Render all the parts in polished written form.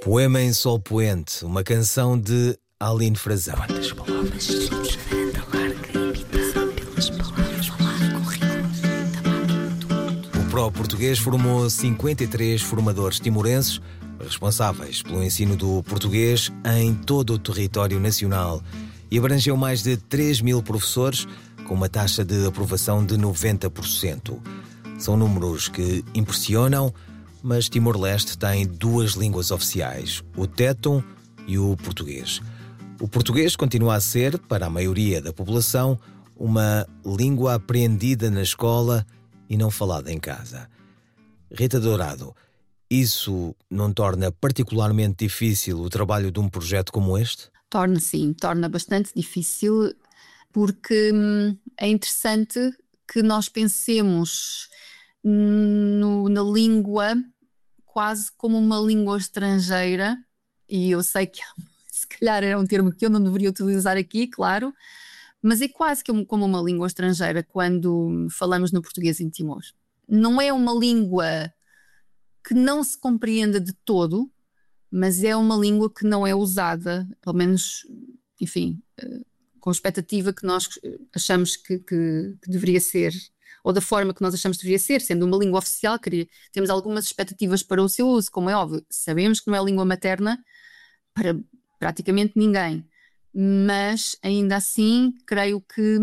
Poema em Sol Poente, uma canção de Aline Frazão. Quantas palavras somos a larga imitação pelas palavras falar com ritmo. O Pro Português formou 53 formadores timorenses responsáveis pelo ensino do português em todo o território nacional e abrangeu mais de 3.000 professores com uma taxa de aprovação de 90%. São números que impressionam, mas Timor-Leste tem duas línguas oficiais, o téton e o português. O português continua a ser, para a maioria da população, uma língua aprendida na escola e não falada em casa. Rita Dourado, isso não torna particularmente difícil o trabalho de um projeto como este? Torna, sim, torna bastante difícil, porque é interessante que nós pensemos na língua quase como uma língua estrangeira, e eu sei que se calhar é um termo que eu não deveria utilizar aqui, claro, mas é quase como uma língua estrangeira quando falamos no português em Timor. Não é uma língua que não se compreenda de todo, mas é uma língua que não é usada, pelo menos, enfim, com a expectativa que nós achamos que deveria ser, ou da forma que nós achamos que deveria ser, sendo uma língua oficial, temos algumas expectativas para o seu uso, como é óbvio. Sabemos que não é língua materna para praticamente ninguém, mas ainda assim creio que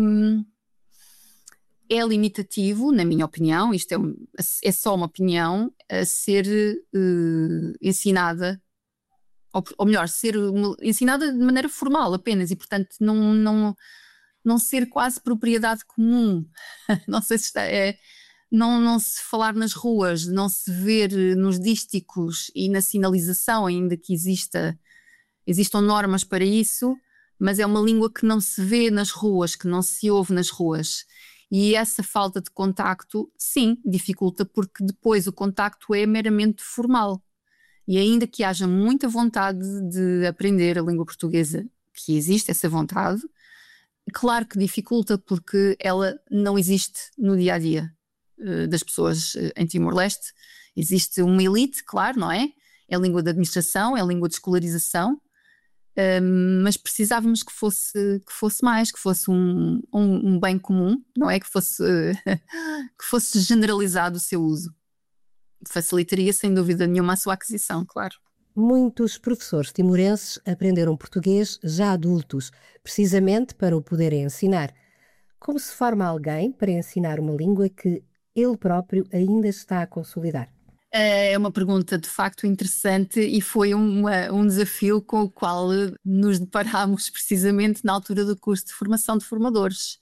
é limitativo, na minha opinião, isto é só uma opinião, a ser ensinada, ou melhor, ser ensinada de maneira formal apenas, e portanto não ser quase propriedade comum. Não sei se não se falar nas ruas, não se ver nos dísticos e na sinalização, ainda que existam normas para isso, mas é uma língua que não se vê nas ruas, que não se ouve nas ruas. E essa falta de contacto, sim, dificulta, porque depois o contacto é meramente formal. E ainda que haja muita vontade de aprender a língua portuguesa, que existe essa vontade, claro que dificulta, porque ela não existe no dia-a-dia das pessoas em Timor-Leste. Existe uma elite, claro, não é? É a língua da administração, é a língua de escolarização, mas precisávamos que fosse mais, que fosse um bem comum, não é? Que fosse generalizado o seu uso. Facilitaria, sem dúvida nenhuma, a sua aquisição, claro. Muitos professores timorenses aprenderam português já adultos, precisamente para o poderem ensinar. Como se forma alguém para ensinar uma língua que ele próprio ainda está a consolidar? É uma pergunta de facto interessante e foi um desafio com o qual nos deparámos precisamente na altura do curso de formação de formadores.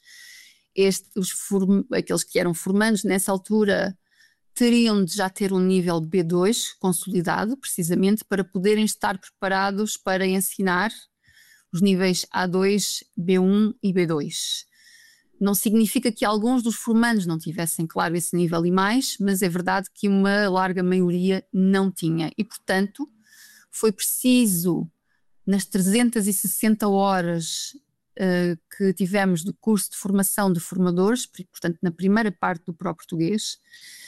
Aqueles que eram formandos nessa altura teriam de já ter um nível B2 consolidado, precisamente para poderem estar preparados para ensinar os níveis A2, B1 e B2. Não significa que alguns dos formandos não tivessem, claro, esse nível e mais, mas é verdade que uma larga maioria não tinha. E, portanto, foi preciso, nas 360 horas que tivemos do curso de formação de formadores, portanto, na primeira parte do Pró-Português,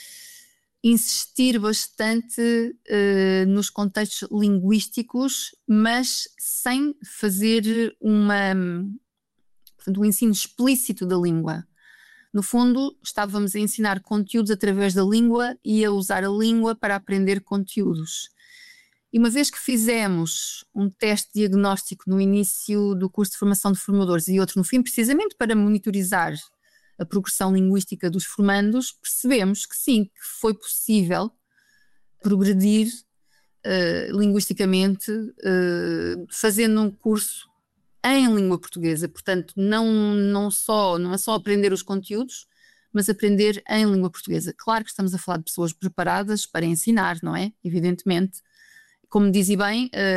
insistir bastante nos contextos linguísticos, mas sem fazer um ensino explícito da língua. No fundo, estávamos a ensinar conteúdos através da língua e a usar a língua para aprender conteúdos. E uma vez que fizemos um teste diagnóstico no início do curso de formação de formadores e outro no fim, precisamente para monitorizar a progressão linguística dos formandos, percebemos que sim, que foi possível progredir linguisticamente fazendo um curso em língua portuguesa. Portanto, não é só aprender os conteúdos, mas aprender em língua portuguesa. Claro que estamos a falar de pessoas preparadas para ensinar, não é? Evidentemente. Como dizia bem,